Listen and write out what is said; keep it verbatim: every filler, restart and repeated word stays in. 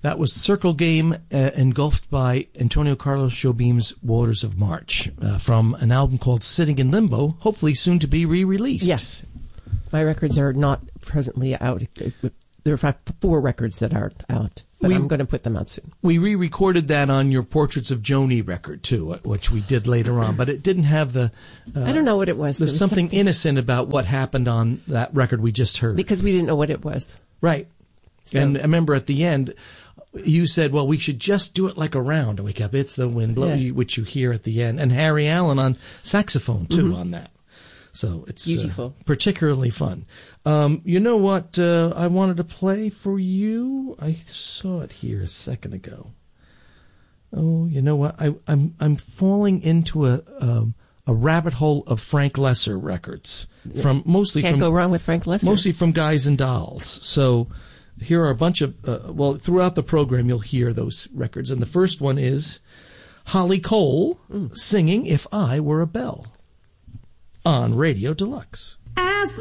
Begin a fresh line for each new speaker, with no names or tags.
That was Circle Game, uh, engulfed by Antonio Carlos Jobim's Waters of March, uh, from an album called Sitting in Limbo, hopefully soon to be re-released.
Yes. My records are not presently out. There are five, four records that are out, but we, I'm going to put them out soon.
We re-recorded that on your Portraits of Joni record, too, which we did later on, but it didn't have the... Uh,
I don't know what it was.
There's
was
something,
something
innocent about what happened on that record we just heard.
Because we didn't know what it was.
Right. So. And I remember at the end... You said, well, we should just do it like a round. And we kept, it's the wind blow, yeah. which you hear at the end. And Harry Allen on saxophone, too, mm-hmm. on that. So it's
beautiful.
Uh, particularly fun. Um, you know what uh, I wanted to play for you? I saw it here a second ago. Oh, you know what? I, I'm I'm falling into a um, a rabbit hole of Frank Lesser records.
Yeah.
from mostly
Can't
from,
go wrong with Frank Lesser.
Mostly from Guys and Dolls. So... Here are a bunch of, uh, well, throughout the program you'll hear those records. And the first one is Holly Cole mm. singing If I Were a Bell on Radio Deluxe.